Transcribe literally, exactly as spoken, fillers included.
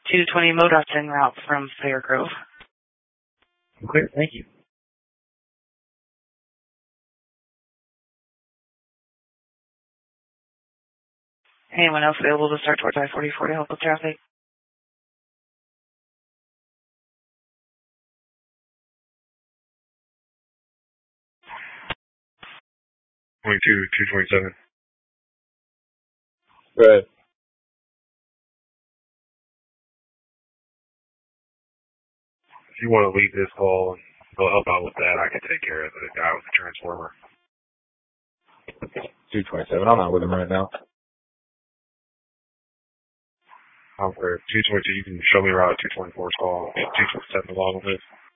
two twenty MoDOT's en route from Fairgrove. Clear, thank you. Anyone else available to start towards I forty-four to help with traffic? twenty-two, two twenty-seven. Go ahead. If you want to leave this call and they'll help out with that, I can take care of the guy with the transformer. two twenty-seven, I'm not with him right now. I'm for two twenty-two, you can show me around two twenty-four's call, two twenty-seven along with this.